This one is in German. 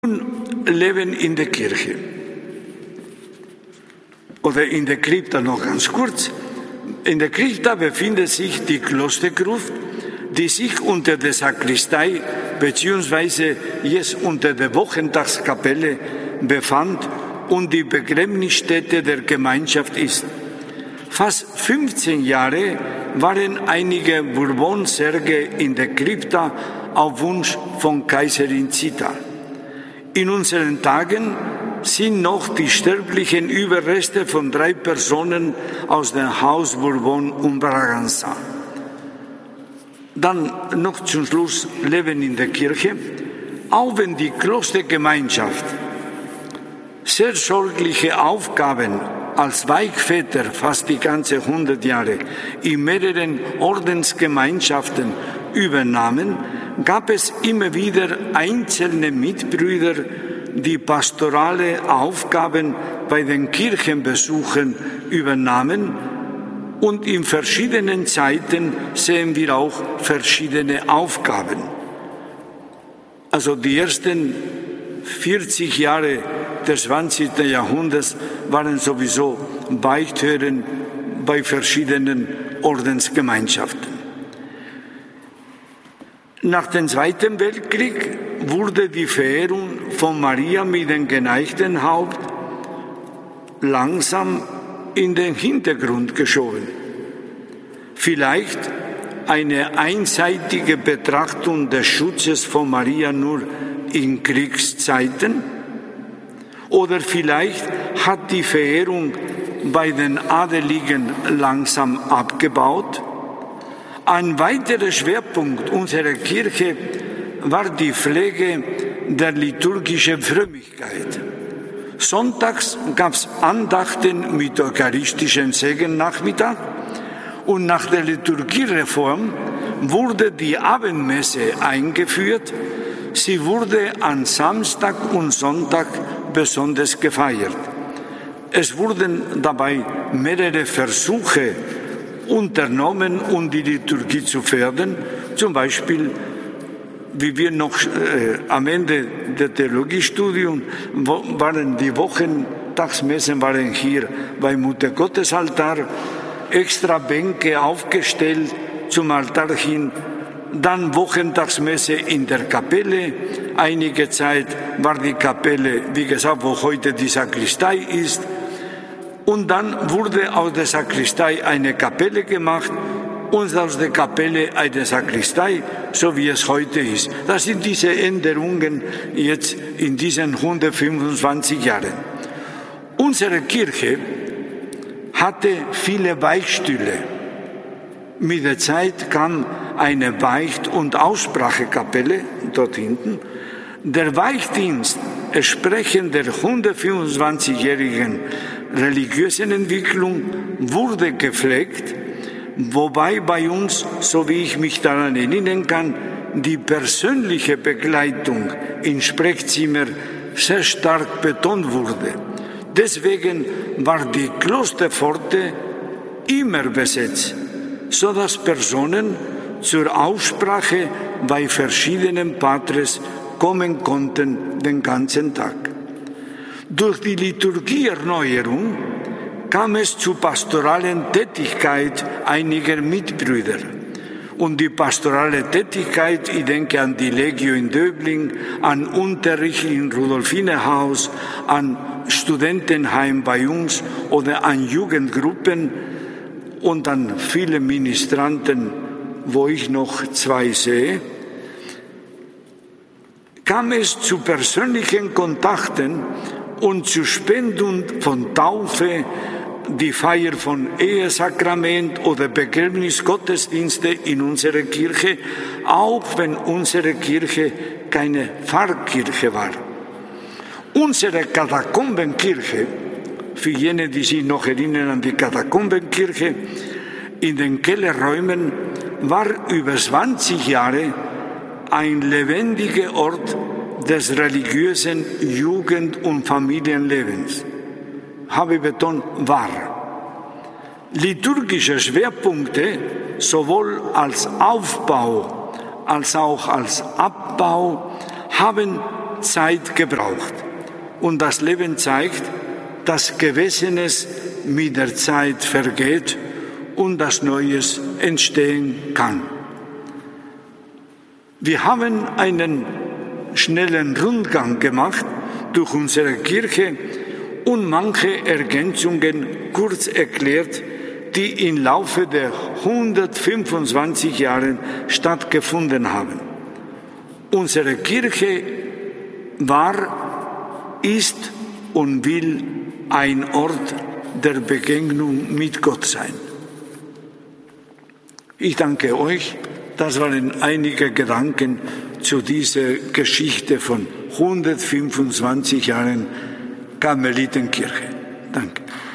Leben in der Kirche oder in der Krypta noch ganz kurz. In der Krypta befindet sich die Klostergruft, die sich unter der Sakristei bzw. jetzt unter der Wochentagskapelle befand und die Begräbnisstätte der Gemeinschaft ist. Fast 15 Jahre waren einige Bourbon-Särge in der Krypta auf Wunsch von Kaiserin Zita. In unseren Tagen sind noch die sterblichen Überreste von 3 Personen aus dem Haus Bourbon und Braganza. Dann noch zum Schluss Leben in der Kirche. Auch wenn die Klostergemeinschaft sehr sorgliche Aufgaben als Beichtväter fast die ganze 100 Jahre in mehreren Ordensgemeinschaften übernahmen, gab es immer wieder einzelne Mitbrüder, die pastorale Aufgaben bei den Kirchenbesuchen übernahmen, und in verschiedenen Zeiten sehen wir auch verschiedene Aufgaben. Also die ersten 40 Jahre des 20. Jahrhunderts waren sowieso Beichthören bei verschiedenen Ordensgemeinschaften. Nach dem Zweiten Weltkrieg wurde die Verehrung von Maria mit dem geneigten Haupt langsam in den Hintergrund geschoben. Vielleicht eine einseitige Betrachtung des Schutzes von Maria nur in Kriegszeiten? Oder vielleicht hat die Verehrung bei den Adeligen langsam abgebaut? Ein weiterer Schwerpunkt unserer Kirche war die Pflege der liturgischen Frömmigkeit. Sonntags gab es Andachten mit eucharistischem Segennachmittag und nach der Liturgiereform wurde die Abendmesse eingeführt. Sie wurde an Samstag und Sonntag besonders gefeiert. Es wurden dabei mehrere Versuche unternommen, um die Liturgie zu fördern. Zum Beispiel, wie wir noch am Ende des Theologiestudiums waren, die Wochentagsmessen waren hier beim Muttergottesaltar, extra Bänke aufgestellt zum Altar hin, dann Wochentagsmesse in der Kapelle. Einige Zeit war die Kapelle, wie gesagt, wo heute die Sakristei ist. Und dann wurde aus der Sakristei eine Kapelle gemacht und aus der Kapelle eine Sakristei, so wie es heute ist. Das sind diese Änderungen jetzt in diesen 125 Jahren. Unsere Kirche hatte viele Beichtstühle. Mit der Zeit kam eine Beicht- und Aussprachekapelle dort hinten. Der Beichtdienst, entsprechend der 125-jährigen religiösen Entwicklung, wurde gepflegt, wobei bei uns, so wie ich mich daran erinnern kann, die persönliche Begleitung im Sprechzimmer sehr stark betont wurde. Deswegen war die Klosterpforte immer besetzt, sodass Personen zur Aussprache bei verschiedenen Patres kommen konnten den ganzen Tag. Durch die Liturgieerneuerung kam es zur pastoralen Tätigkeit einiger Mitbrüder. Und die pastorale Tätigkeit, ich denke an die Legio in Döbling, an Unterricht im Rudolfinerhaus, an Studentenheim bei uns oder an Jugendgruppen und an viele Ministranten, wo ich noch 2 sehe, kam es zu persönlichen Kontakten und zur Spendung von Taufe, die Feier von Ehesakrament oder Begräbnisgottesdienste in unserer Kirche, auch wenn unsere Kirche keine Pfarrkirche war. Unsere Katakombenkirche, für jene, die sich noch erinnern an die Katakombenkirche, in den Kellerräumen war über 20 Jahre ein lebendiger Ort des religiösen Jugend- und Familienlebens. Habe betont, war. Liturgische Schwerpunkte sowohl als Aufbau als auch als Abbau haben Zeit gebraucht. Und das Leben zeigt, dass Gewessenes mit der Zeit vergeht und dass Neues entstehen kann. Wir haben einen schnellen Rundgang gemacht durch unsere Kirche und manche Ergänzungen kurz erklärt, die im Laufe der 125 Jahre stattgefunden haben. Unsere Kirche war, ist und will ein Ort der Begegnung mit Gott sein. Ich danke euch. Das waren einige Gedanken zu dieser Geschichte von 125 Jahren Karmelitenkirche. Danke.